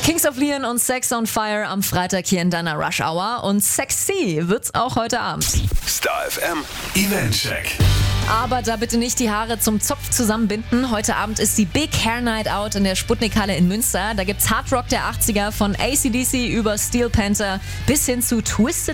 Kings of Leon und Sex on Fire am Freitag hier in deiner Rush Hour. Und sexy wird's auch heute Abend. Star FM Eventcheck. Aber da bitte nicht die Haare zum Zopf zusammenbinden. Heute Abend ist die Big Hair Night Out in der Sputnik-Halle in Münster. Da gibt's Hard Rock der 80er von AC/DC über Steel Panther bis hin zu Twisted